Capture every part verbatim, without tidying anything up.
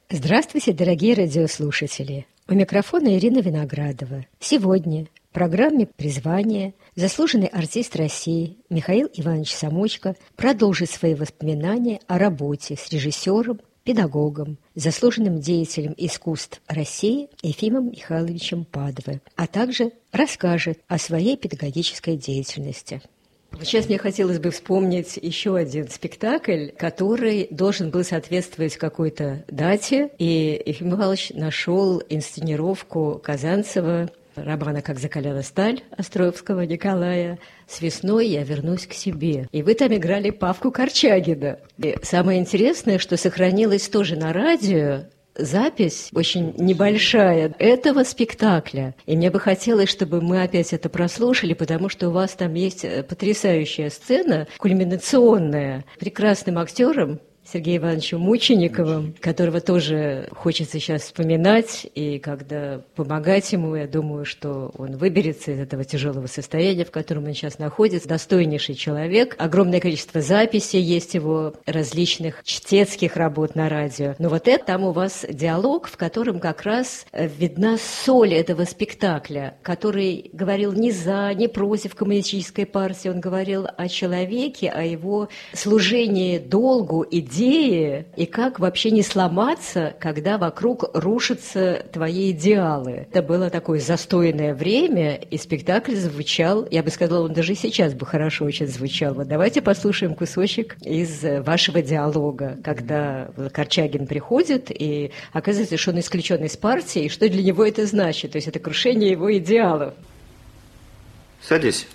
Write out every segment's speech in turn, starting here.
Здравствуйте, дорогие радиослушатели! У микрофона Ирина Виноградова. Сегодня в программе «Призвание» заслуженный артист России Михаил Иванович Самочко продолжит свои воспоминания о работе с режиссером, педагогом, заслуженным деятелем искусств России Ефимом Михайловичем Падовым, а также расскажет о своей педагогической деятельности. Сейчас мне хотелось бы вспомнить еще один спектакль, который должен был соответствовать какой-то дате, и Ефим Михайлович нашел инсценировку Казанцева романа «Как закаляла сталь» Островского Николая «С весной я вернусь к себе». И вы там играли Павку Корчагина. И самое интересное, что сохранилось тоже на радио, запись очень небольшая этого спектакля. И мне бы хотелось, чтобы мы опять это прослушали, потому что у вас там есть потрясающая сцена, кульминационная, прекрасным актером Сергеем Ивановичем Мучениковым, которого тоже хочется сейчас вспоминать, и когда помогать ему, я думаю, что он выберется из этого тяжелого состояния, в котором он сейчас находится. Достойнейший человек, огромное количество записей есть его различных чтецких работ на радио. Но вот это там у вас диалог, в котором как раз видна соль этого спектакля, который говорил не за, не против коммунистической партии, он говорил о человеке, о его служении долгу, идее, и как вообще не сломаться, когда вокруг рушатся твои идеалы. Это было такое застойное время, и спектакль звучал, я бы сказала, он даже сейчас бы хорошо очень звучал. Вот давайте послушаем кусочек из вашего диалога, когда Корчагин приходит, и оказывается, что он исключен из партии, и что для него это значит. То есть это крушение его идеалов. Садись.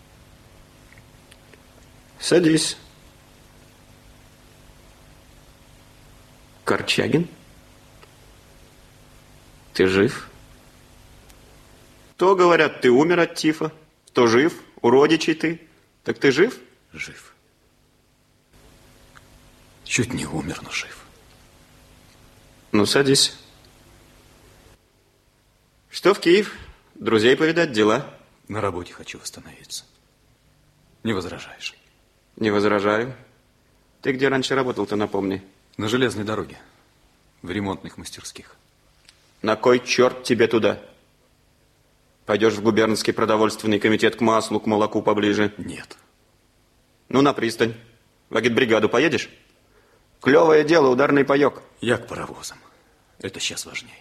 Садись. Корчагин? Ты жив? То, говорят, ты умер от тифа, то жив, у родичей ты. Так ты жив? Жив. Чуть не умер, но жив. Ну, садись. Что в Киев? Друзей повидать, дела? На работе хочу восстановиться. Не возражаешь? Не возражаю. Ты где раньше работал-то, напомни? На железной дороге, в ремонтных мастерских. На кой черт тебе туда? Пойдешь в губернский продовольственный комитет к маслу, к молоку поближе? Нет. Ну, на пристань. В агитбригаду поедешь? Клевое дело, ударный паёк. Я к паровозам. Это сейчас важней.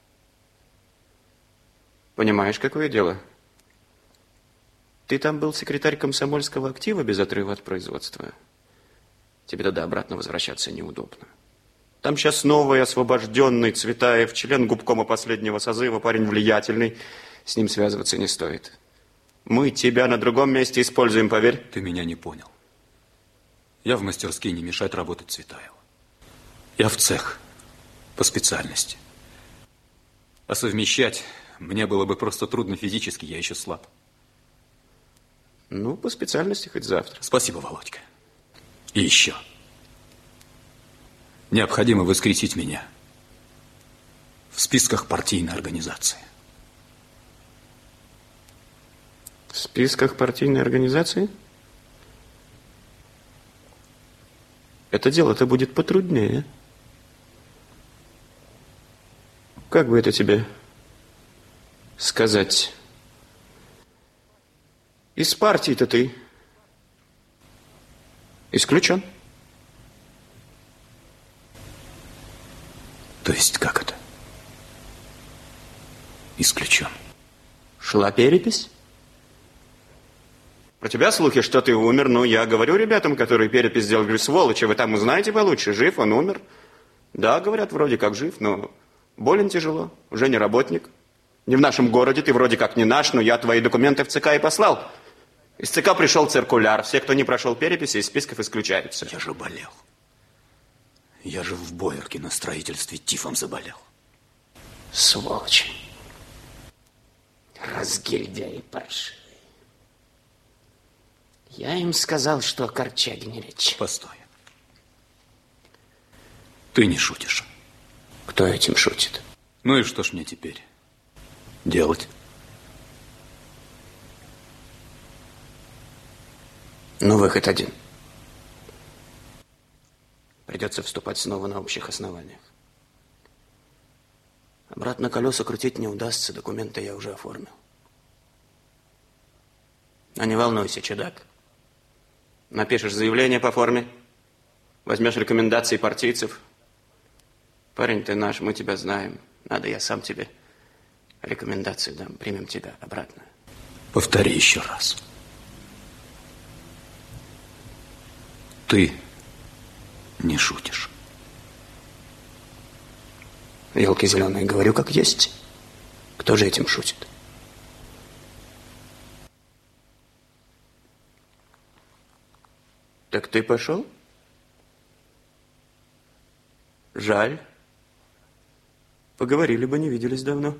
Понимаешь, какое дело? Ты там был секретарь комсомольского актива без отрыва от производства. Тебе туда-обратно возвращаться неудобно. Там сейчас новый освобожденный Цветаев, член губкома последнего созыва, парень влиятельный. С ним связываться не стоит. Мы тебя на другом месте используем, поверь. Ты меня не понял. Я в мастерские не мешать работать Цветаеву. Я в цех по специальности. А совмещать мне было бы просто трудно физически, я еще слаб. Ну, по специальности хоть завтра. Спасибо, Володька. И еще. Необходимо воскресить меня в списках партийной организации. В списках партийной организации? Это дело-то будет потруднее. Как бы это тебе сказать? Из партии-то ты исключен. То есть как это? Исключен. Шла перепись? Про тебя слухи, что ты умер. Ну, я говорю ребятам, которые перепись сделали, говорю, сволочи, вы там узнаете получше, жив он, умер. Да, говорят, вроде как жив, но болен тяжело, уже не работник. Не в нашем городе, ты вроде как не наш, но я твои документы в ЦК и послал. Из ЦК пришел циркуляр. Все, кто не прошел переписи, из списков исключаются. Я же болел. Я же в Боярке на строительстве тифом заболел. Сволочи. Разгильдяи паршивые. Я им сказал, что о Корчагине речь. Постой. Ты не шутишь. Кто этим шутит? Ну и что ж мне теперь делать? Ну, выход один. Придется вступать снова на общих основаниях. Обратно колеса крутить не удастся, документы я уже оформил. А не волнуйся, чудак. Напишешь заявление по форме, возьмешь рекомендации партийцев. Парень, ты наш, мы тебя знаем. Надо, я сам тебе рекомендацию дам. Примем тебя обратно. Повтори еще раз. Ты не шутишь. Елки зеленые, говорю как есть. Кто же этим шутит? Так ты пошел? Жаль. Поговорили бы, не виделись давно.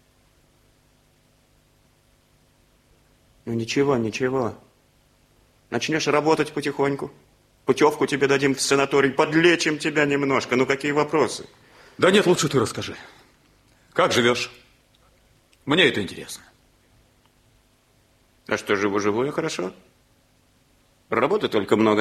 Ну ничего, ничего. Начнешь работать потихоньку. Путевку тебе дадим в санаторий, подлечим тебя немножко. Ну какие вопросы? Да нет, лучше ты расскажи. Как живешь? Мне это интересно. А что, живу-живу я хорошо? Работы только много.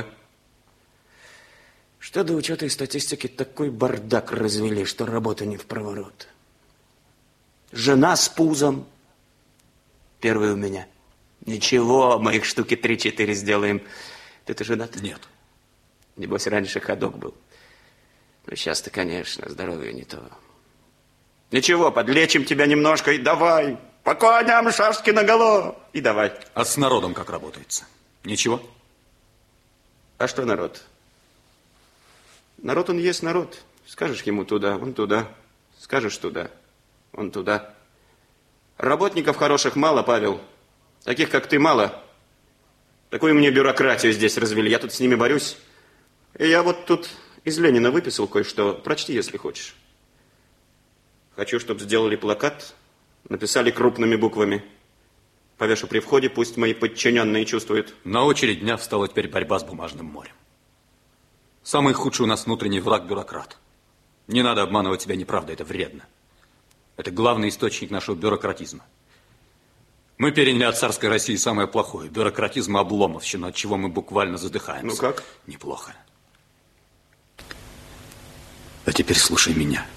Что до учета и статистики, такой бардак развели, что работа не впроворот. Жена с пузом. Первый у меня. Ничего, мы их штуки три-четыре сделаем. Ты-то женат? Нет. Небось, раньше ходок был. Ну, сейчас-то, конечно, здоровье не то. Ничего, подлечим тебя немножко и давай. По коням шашки наголо. И давай. А с народом как работается? Ничего? А что народ? Народ он есть народ. Скажешь ему туда, он туда. Скажешь туда, он туда. Работников хороших мало, Павел. Таких, как ты, мало. Такую мне бюрократию здесь развели. Я тут с ними борюсь. И я вот тут из Ленина выписал кое-что. Прочти, если хочешь. Хочу, чтобы сделали плакат, написали крупными буквами. Повешу при входе, пусть мои подчиненные чувствуют. На очередь дня встала теперь борьба с бумажным морем. Самый худший у нас внутренний враг – бюрократ. Не надо обманывать себя, неправда, это вредно. Это главный источник нашего бюрократизма. Мы переняли от царской России самое плохое – бюрократизм и обломовщину, от чего мы буквально задыхаемся. Ну как? Неплохо. А теперь слушай меня.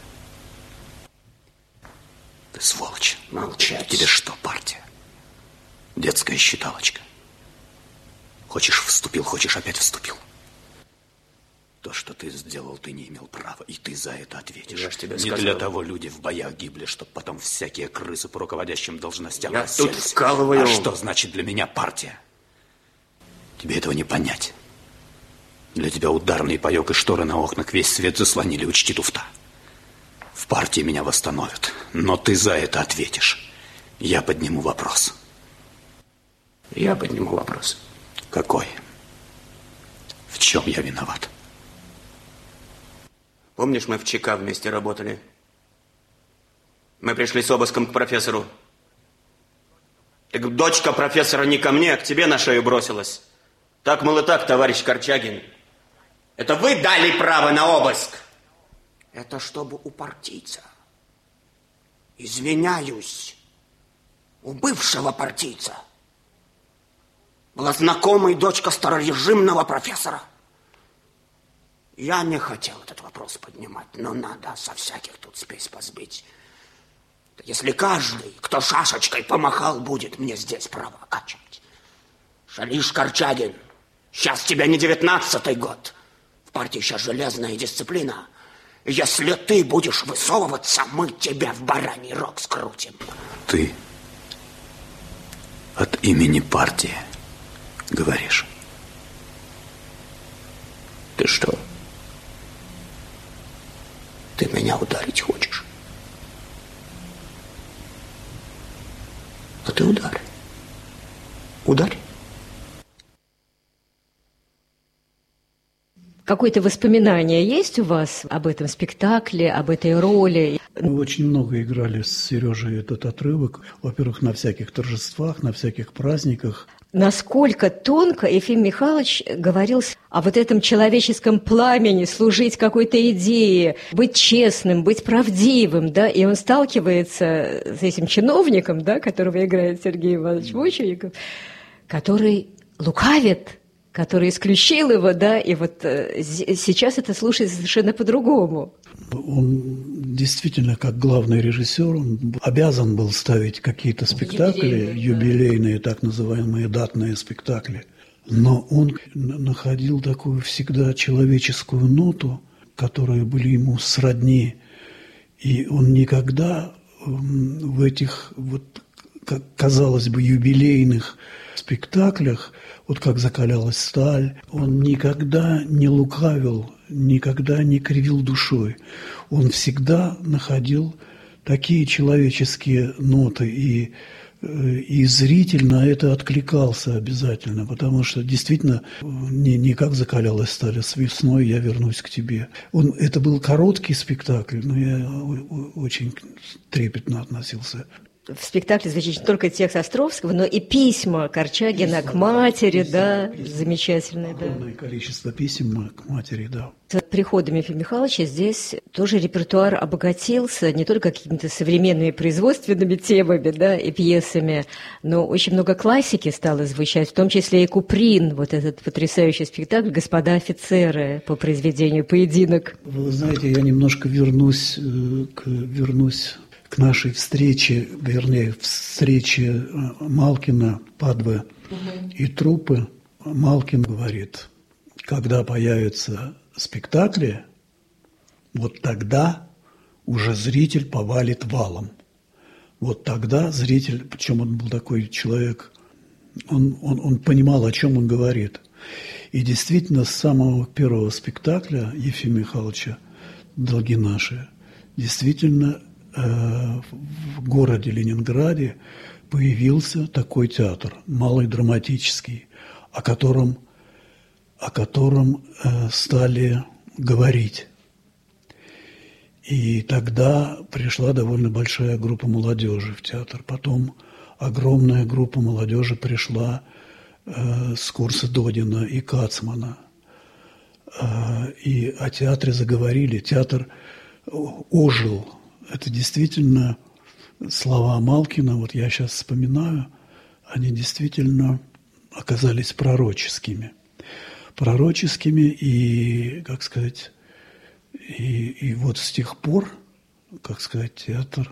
Ты сволочь. Молчать. Тебе что, партия? Детская считалочка. Хочешь, вступил, хочешь, опять вступил. То, что ты сделал, ты не имел права, и ты за это ответишь. Я ж тебе не сказал. для того люди в боях гибли, чтобы потом всякие крысы по руководящим должностям Я расселись. тут вкалываю. А что значит для меня партия? Тебе этого не понять. Для тебя ударный паёк и шторы на окнах весь свет заслонили, учти туфта. В партии меня восстановят, но ты за это ответишь. Я подниму вопрос. Я подниму вопрос. Какой? В чем я виноват? Помнишь, мы в ЧК вместе работали? Мы пришли с обыском к профессору. Так дочка профессора не ко мне, а к тебе на шею бросилась. Так, мол, и так, товарищ Корчагин. Это вы дали право на обыск? Это чтобы у партийца. Извиняюсь. У бывшего партийца была знакомая дочка старорежимного профессора. Я не хотел этот вопрос поднимать, но надо со всяких тут спесь позбить. Если каждый, кто шашечкой помахал, будет мне здесь право окачивать. Шалиш Корчагин, сейчас тебе не девятнадцатый год. В партии сейчас железная дисциплина. Если ты будешь высовываться, мы тебя в бараний рог скрутим. Ты от имени партии говоришь? Ты что? Ты меня ударить хочешь? А ты ударь. Ударь. Какое-то воспоминание есть у вас об этом спектакле, об этой роли? Мы очень много играли с Сережей этот отрывок. Во-первых, на всяких торжествах, на всяких праздниках. Насколько тонко Ефим Михайлович говорил о вот этом человеческом пламени, служить какой-то идее, быть честным, быть правдивым, да, и он сталкивается с этим чиновником, да, которого играет Сергей Иванович Мучеников, который лукавит, который исключил его, да, и вот э, сейчас это слушается совершенно по-другому. Он действительно, как главный режиссер, он обязан был ставить какие-то спектакли, юбилейные, юбилейные так называемые датные спектакли. Но он находил такую всегда человеческую ноту, которые были ему сродни. И он никогда в этих, вот, казалось бы, юбилейных спектаклях, вот как «Закалялась сталь», он никогда не лукавил, никогда не кривил душой. Он всегда находил такие человеческие ноты, и, и зритель на это откликался обязательно, потому что действительно не, не как «Закалялась сталь», а «С весной я вернусь к тебе». Он, это был короткий спектакль, но я очень трепетно относился. В спектакле звучит не только текст Островского, но и письма Корчагина письма, к матери, письма, да, письма. Замечательные, да. Огромное количество писем к матери, да. С приходом Ефима Михайловича здесь тоже репертуар обогатился не только какими-то современными производственными темами, да, и пьесами, но очень много классики стало звучать, в том числе и Куприн, вот этот потрясающий спектакль «Господа офицеры» по произведению «Поединок». Вы знаете, я немножко вернусь к, вернусь к нашей встрече, вернее, встрече Малкина, Падвы угу. и труппы. Малкин говорит, когда появятся спектакли, вот тогда уже зритель повалит валом. Вот тогда зритель, причем он был такой человек, он, он, он понимал, о чем он говорит. И действительно, с самого первого спектакля Ефима Михайловича «Долги наши» действительно в городе Ленинграде появился такой театр, малый драматический, о котором, о котором стали говорить. И тогда пришла довольно большая группа молодежи в театр. Потом огромная группа молодежи пришла с курса Додина и Кацмана. И о театре заговорили, театр ожил. Это действительно слова Малкина, вот я сейчас вспоминаю, они действительно оказались пророческими. Пророческими и, как сказать, и, и вот с тех пор, как сказать, театр,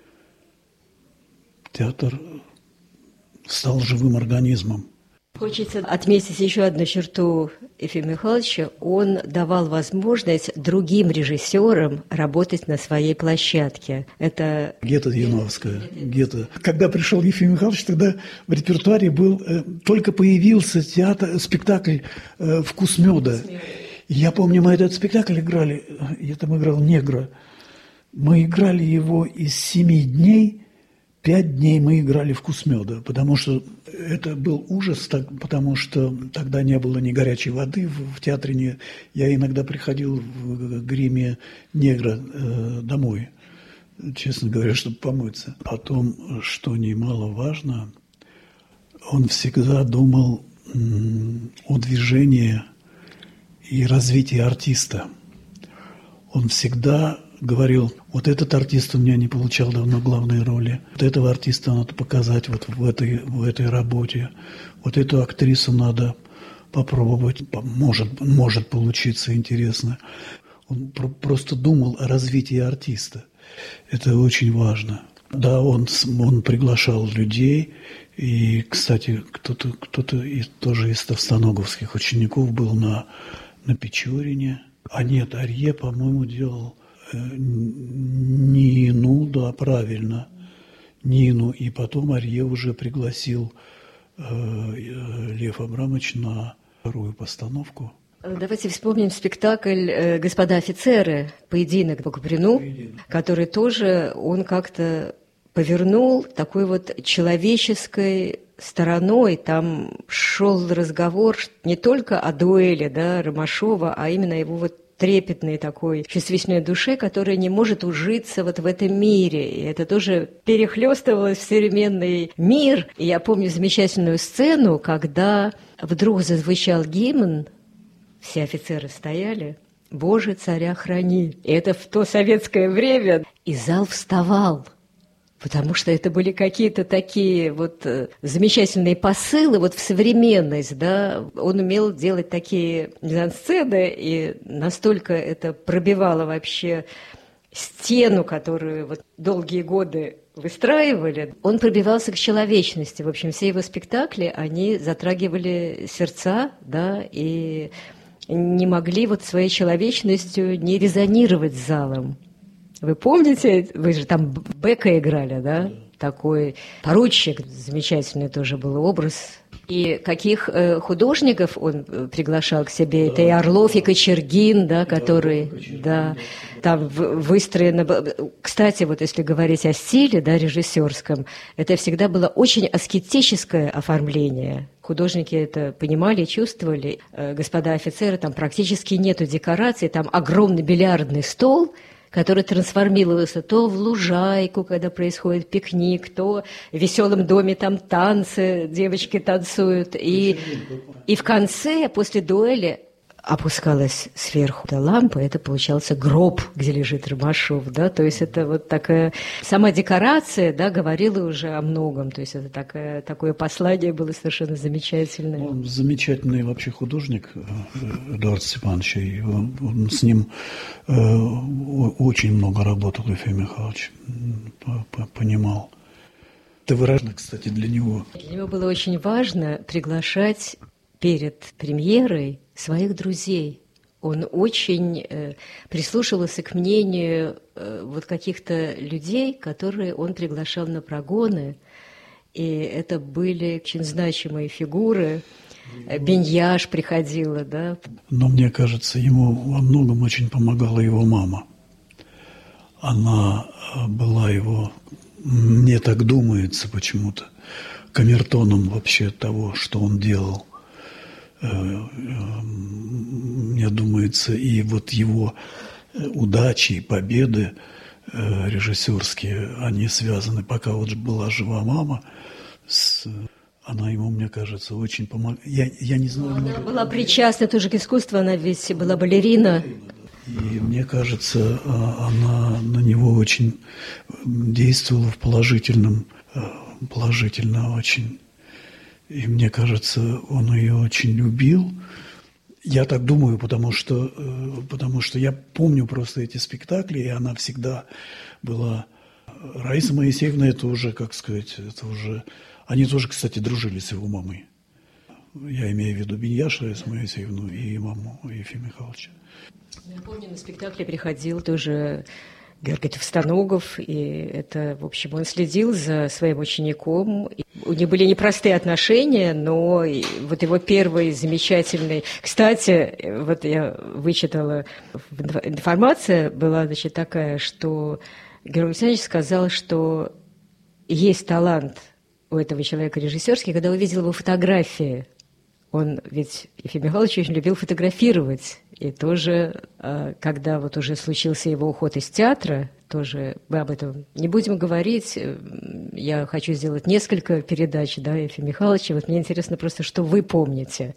театр стал живым организмом. Хочется отметить еще одну черту Ефима Михайловича. Он давал возможность другим режиссерам работать на своей площадке. Это Гетта Яновская. Гетта. Когда пришел Ефим Михайлович, тогда в репертуаре был, э, только появился театр, спектакль э, «Вкус меда». Я помню, мы этот спектакль играли, я там играл негра. Мы играли его из семи дней. Пять дней мы играли «Вкус меда», потому что это был ужас, так, потому что тогда не было ни горячей воды в, в театре. Не, я иногда приходил в гриме негра э, домой, честно говоря, чтобы помыться. Потом, что немаловажно, он всегда думал м, о движении и развитии артиста. Он всегда говорил, вот этот артист у меня не получал давно главной роли, вот этого артиста надо показать вот в этой, в этой работе, вот эту актрису надо попробовать, может, может получиться интересно. Он про- просто думал о развитии артиста. Это очень важно. Да, он, он приглашал людей, и, кстати, кто-то, кто-то из, тоже из товстоноговских учеников был на, на Печорине. А нет, Арье, по-моему, делал Нину, да, правильно, Нину, и потом Арье уже пригласил э, Лев Абрамович на вторую постановку. Давайте вспомним спектакль «Господа офицеры», «Поединок» по Куприну, Поединок. Который тоже он как-то повернул такой вот человеческой стороной. Там шел разговор не только о дуэли, да, Ромашова, а именно его вот трепетной такой чувствительной душе, которая не может ужиться вот в этом мире. И это тоже перехлёстывалось в современный мир. И я помню замечательную сцену, когда вдруг зазвучал гимн, все офицеры стояли, «Боже, царя храни». И это в то советское время. И зал вставал. Потому что это были какие-то такие вот замечательные посылы вот в современность, да. Он умел делать такие мизансцены, и настолько это пробивало вообще стену, которую вот долгие годы выстраивали, он пробивался к человечности. В общем, все его спектакли, они затрагивали сердца, да, и не могли вот своей человечностью не резонировать с залом. Вы помните, вы же там Бека играли, да? Такой поручик, замечательный тоже был образ. И каких э, художников он приглашал к себе? Да. Это и Орлов, и Кочергин, да, который, да, там выстроено... Кстати, вот если говорить о стиле, да, режиссерском, это всегда было очень аскетическое оформление. Художники это понимали, чувствовали. Э, господа офицеры, там практически нету декораций, там огромный бильярдный стол, который трансформировался то в лужайку, когда происходит пикник, то в веселом доме там танцы, девочки танцуют. И, и в конце, после дуэли, опускалась сверху эта лампа, это получался гроб, где лежит Ромашов, да, то есть это вот такая... Сама декорация, да, говорила уже о многом, то есть это такое, такое послание было совершенно замечательное. Он замечательный вообще художник, Эдуард Степанович, и он, он с ним э, очень много работал, Ефим Михайлович, понимал. Это важно, кстати, для него. Для него было очень важно приглашать перед премьерой своих друзей. Он очень э, прислушивался к мнению э, вот каких-то людей, которые он приглашал на прогоны. И это были очень значимые фигуры. Беньяш приходила, да. Но мне кажется, ему во многом очень помогала его мама. Она была его, мне так думается почему-то, камертоном вообще того, что он делал. Мне думается, и вот его удачи и победы режиссерские, они связаны, пока вот была жива мама, с, она ему, мне кажется, очень помогла. Я, я не знаю. Она много... была причастна тоже к искусству, она ведь была балерина. И мне кажется, она на него очень действовала в положительном, положительно очень. И мне кажется, он ее очень любил. Я так думаю, потому что, потому что я помню просто эти спектакли, и она всегда была... Раиса Моисеевна, это уже, как сказать, это уже... Они тоже, кстати, дружили с его мамой. Я имею в виду Беньяш, Раису Моисеевну и маму Ефима Михайловича. Я помню, на спектакле приходил тоже Георгий Товстоногов, и это, в общем, он следил за своим учеником. У них были непростые отношения, но вот его первый замечательный... Кстати, вот я вычитала, информация была, значит, такая, что Георгий Александрович сказал, что есть талант у этого человека режиссерский, когда увидел его фотографии. Он ведь, Ефим Михайлович, очень любил фотографировать. И тоже, когда вот уже случился его уход из театра, тоже мы об этом не будем говорить. Я хочу сделать несколько передач, да, Ефим Михайлович. Вот мне интересно просто, что вы помните.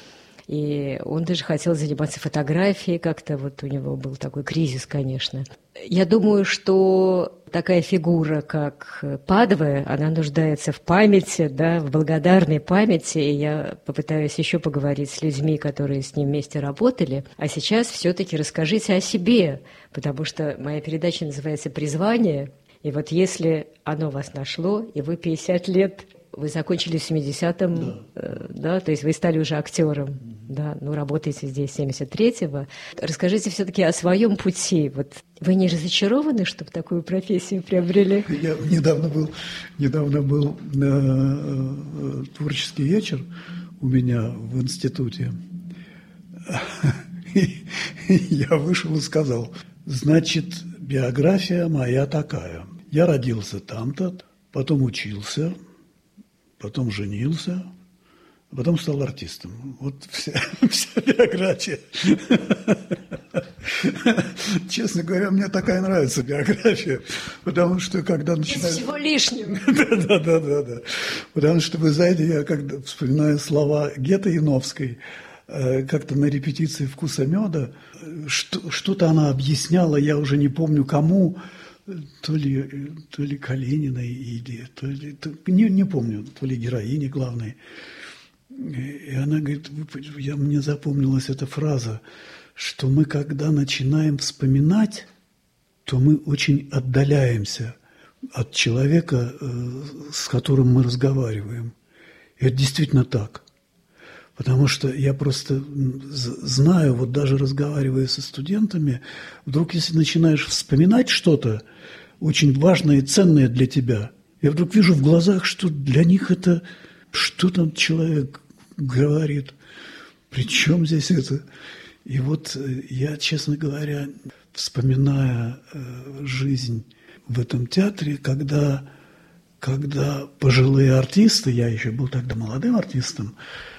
И он даже хотел заниматься фотографией, как-то вот у него был такой кризис, конечно. Я думаю, что такая фигура, как Падве, она нуждается в памяти, да, в благодарной памяти, и я попытаюсь еще поговорить с людьми, которые с ним вместе работали. А сейчас все-таки расскажите о себе, потому что моя передача называется «Призвание», и вот если оно вас нашло, и вы пятьдесят лет... Вы закончили в семидесятом, да. Э, да, то есть вы стали уже актером, mm-hmm. да, ну, работаете здесь с семьдесят третьего. Расскажите все-таки о своем пути. Вот вы не разочарованы, чтобы такую профессию приобрели? Я недавно был, недавно был на э, творческий вечер у меня в институте. И я вышел и сказал, значит, биография моя такая. Я родился там-то, потом учился, потом женился, а потом стал артистом. Вот вся, вся биография. Честно говоря, мне такая нравится биография, потому что когда начинаю... Всего лишнего. Да, да, да, да. Потому что, вы знаете, я когда вспоминаю слова Геты Яновской, как-то на репетиции «Вкуса меда», что-то она объясняла, я уже не помню кому, то ли, то ли Калининой, или, то ли, то, не, не помню, то ли героине главной. И она говорит, я, мне запомнилась эта фраза, что мы, когда начинаем вспоминать, то мы очень отдаляемся от человека, с которым мы разговариваем. И это действительно так. Потому что я просто знаю, вот даже разговаривая со студентами, вдруг если начинаешь вспоминать что-то очень важное и ценное для тебя, я вдруг вижу в глазах, что для них это, что там человек говорит, при чем здесь это? И вот я, честно говоря, вспоминая жизнь в этом театре, когда, когда пожилые артисты, я еще был тогда молодым артистом,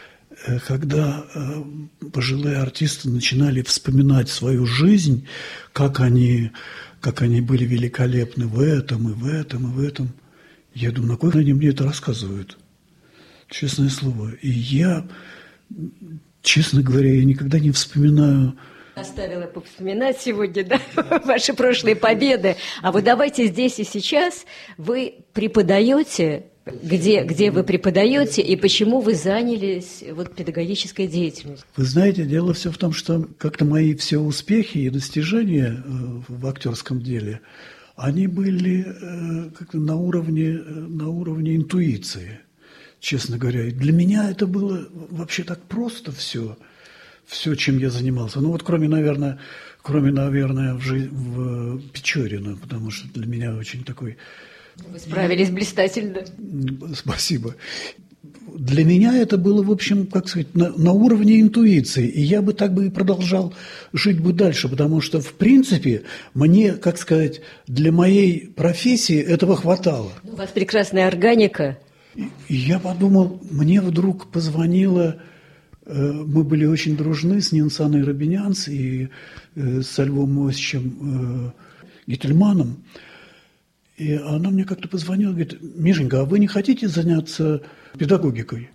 когда пожилые артисты начинали вспоминать свою жизнь, как они, как они были великолепны в этом, и в этом, и в этом, я думаю, на кой они мне это рассказывают? Честное слово. И я, честно говоря, я никогда не вспоминаю... Оставила повспоминать сегодня, да, ваши прошлые победы. А вот давайте здесь и сейчас вы преподаете, где, где вы преподаете и почему вы занялись вот, педагогической деятельностью? Вы знаете, дело все в том, что как-то мои все успехи и достижения в актерском деле, они были как-то на уровне, на уровне интуиции, честно говоря. И для меня это было вообще так просто все. Все, чем я занимался. Ну вот кроме, наверное, кроме, наверное, в, жи- в Печорина, потому что для меня очень такой... Вы справились блистательно. Спасибо. Для меня это было, в общем, как сказать, на, на уровне интуиции. И я бы так бы и продолжал жить бы дальше, потому что, в принципе, мне, как сказать, для моей профессии этого хватало. У вас прекрасная органика. И, и я подумал, мне вдруг позвонила... Мы были очень дружны с Нинсаной Робинянц и с Львом Осичем Гительманом. И она мне как-то позвонила, говорит: Мишенька, а вы не хотите заняться педагогикой?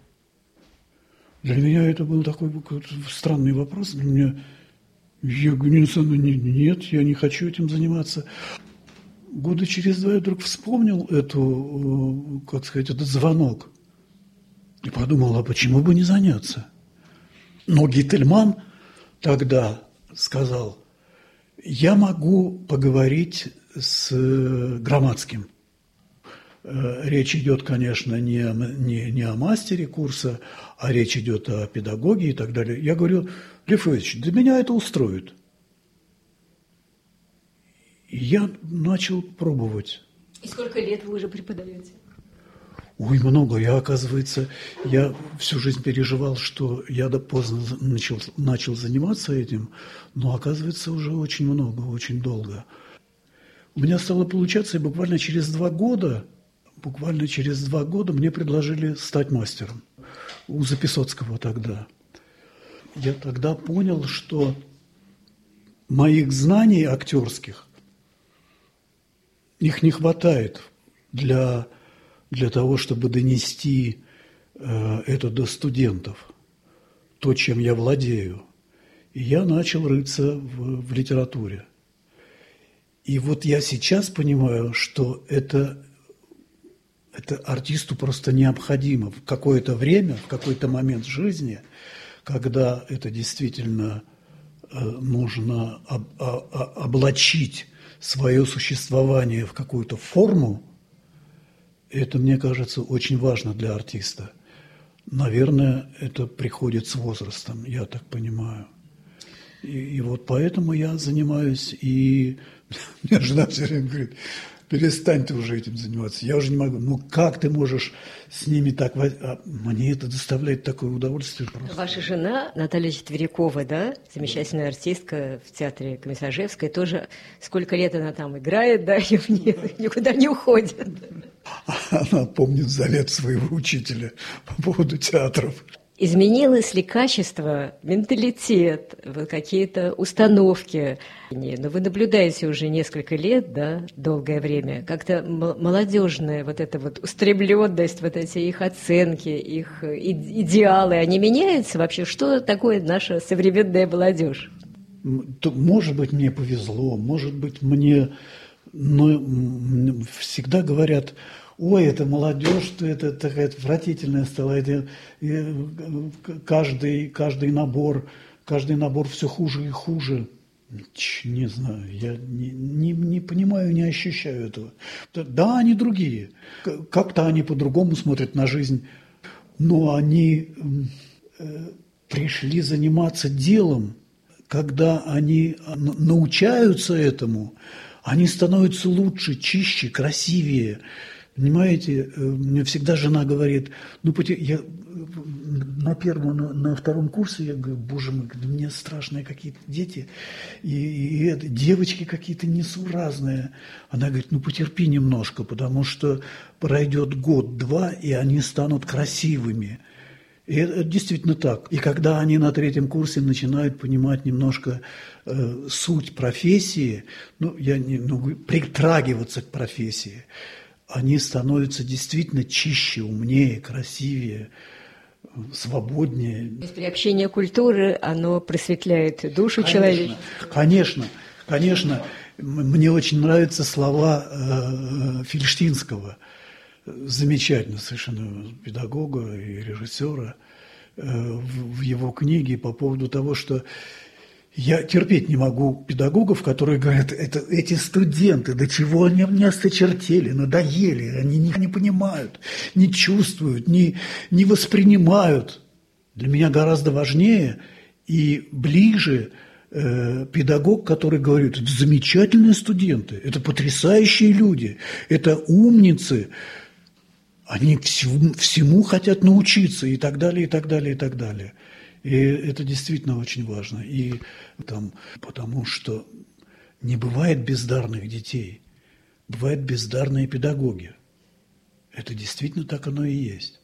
Для меня это был такой странный вопрос. Для меня, я говорю: Нинсана, нет, я не хочу этим заниматься. Года через два я вдруг вспомнил эту, как сказать, этот звонок. И подумал, а почему бы не заняться? Но Гительман тогда сказал: я могу поговорить с Громадским. Речь идет, конечно, не, не, не о мастере курса, а речь идет о педагоге и так далее. Я говорю: Лев Ильич, для меня это устроит. И я начал пробовать. И сколько лет вы уже преподаете? Ой, много. Я, оказывается, я всю жизнь переживал, что я да поздно начал, начал заниматься этим, но, оказывается, уже очень много, очень долго. У меня стало получаться, и буквально через два года, буквально через два года мне предложили стать мастером у Записоцкого тогда. Я тогда понял, что моих знаний актерских, их не хватает для... для того, чтобы донести э, это до студентов, то, чем я владею. И я начал рыться в, в литературе. И вот я сейчас понимаю, что это, это артисту просто необходимо в какое-то время, в какой-то момент жизни, когда это действительно э, нужно об, о, о, облачить свое существование в какую-то форму. Это, мне кажется, очень важно для артиста. Наверное, это приходит с возрастом, я так понимаю. И, и вот поэтому я занимаюсь, и мне жена все время говорит: перестань ты уже этим заниматься, я уже не могу. Ну как ты можешь с ними так... А мне это доставляет такое удовольствие просто. Ваша жена Наталья Четверякова, да, замечательная артистка в театре Комиссаржевской, тоже сколько лет она там играет, да, и никуда не уходит. Она помнит завет своего учителя по поводу театров. Изменилось ли качество, менталитет, вот какие-то установки? Но вы наблюдаете уже несколько лет, да, долгое время, как-то молодежная вот эта вот устремленность, вот эти их оценки, их идеалы, они меняются вообще? Что такое наша современная молодежь? Может быть, мне повезло, может быть, мне... Но всегда говорят: ой, это молодежь, это такая отвратительная стала, это, каждый, каждый набор, каждый набор все хуже и хуже. Не знаю, я не, не, не понимаю, не ощущаю этого. Да, они другие. Как-то они по-другому смотрят на жизнь, но они э, пришли заниматься делом. Когда они научаются этому, они становятся лучше, чище, красивее. Понимаете, мне всегда жена говорит, ну, я на первом, на, на втором курсе, я говорю, боже мой, мне страшные какие-то дети, и, и это, девочки какие-то несуразные. Она говорит, ну, потерпи немножко, потому что пройдет год-два, и они станут красивыми. И это действительно так. И когда они на третьем курсе начинают понимать немножко э, суть профессии, ну, я не ну, притрагиваться к профессии, они становятся действительно чище, умнее, красивее, свободнее. То есть приобщение культуры, оно просветляет душу конечно, человека. Конечно, конечно. Мне очень нравятся слова э, Фельштинского, замечательно совершенно педагога и режиссера, э, в, в его книге по поводу того, что я терпеть не могу педагогов, которые говорят, это, эти студенты, до чего они мне осточертели, надоели, они не, не понимают, не чувствуют, не, не воспринимают. Для меня гораздо важнее и ближе э, педагог, который говорит, это замечательные студенты, это потрясающие люди, это умницы, они всему, всему хотят научиться и так далее, и так далее, и так далее. И это действительно очень важно. И там, потому что не бывает бездарных детей, бывают бездарные педагоги. Это действительно так оно и есть.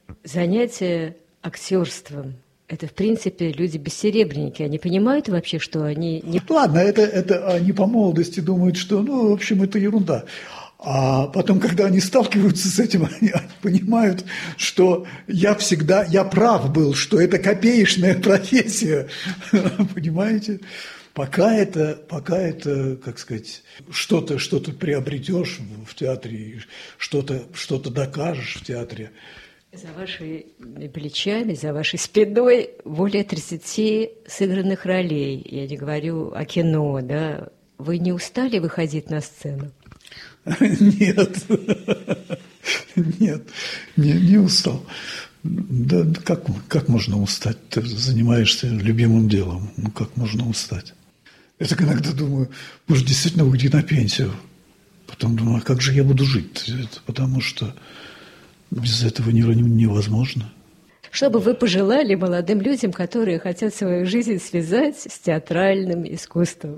Занятие актерством – это, в принципе, люди бессеребренники. Они понимают вообще, что они… не. Ладно, это, это они по молодости думают, что, ну, в общем, это ерунда. А потом, когда они сталкиваются с этим, они, они понимают, что я всегда, я прав был, что это копеечная профессия, понимаете? Пока это, пока это, как сказать, что-то, что-то приобретешь в театре, что-то, что-то докажешь в театре. За вашими плечами, за вашей спиной более тридцати сыгранных ролей. Я не говорю о кино, да. Вы не устали выходить на сцену? Нет, нет, не, не устал. Да как, как можно устать? Ты занимаешься любимым делом. Ну, как можно устать? Я так иногда думаю, может, действительно уйти на пенсию. Потом думаю, а как же я буду жить? Это потому что без этого невозможно. Что бы вы пожелали молодым людям, которые хотят свою жизнь связать с театральным искусством?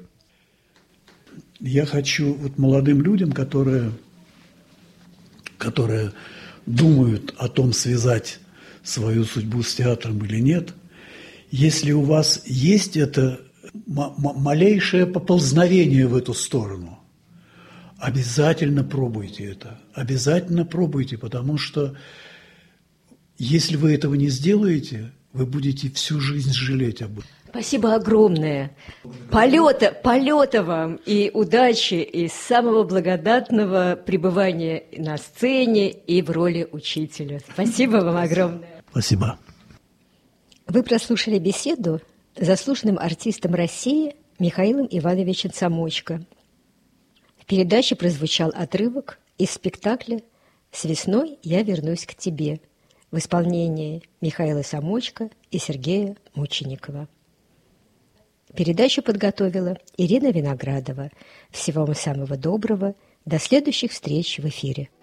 Я хочу вот молодым людям, которые, которые думают о том, связать свою судьбу с театром или нет, если у вас есть это малейшее поползновение в эту сторону, обязательно пробуйте это. Обязательно пробуйте, потому что если вы этого не сделаете, вы будете всю жизнь жалеть об этом. Спасибо огромное. Полета, полета вам и удачи, и самого благодатного пребывания на сцене и в роли учителя. Спасибо вам огромное. Спасибо. Вы прослушали беседу с заслуженным артистом России Михаилом Ивановичем Самочко. В передаче прозвучал отрывок из спектакля «С весной я вернусь к тебе» в исполнении Михаила Самочко и Сергея Мученикова. Передачу подготовила Ирина Виноградова. Всего вам самого доброго. До следующих встреч в эфире.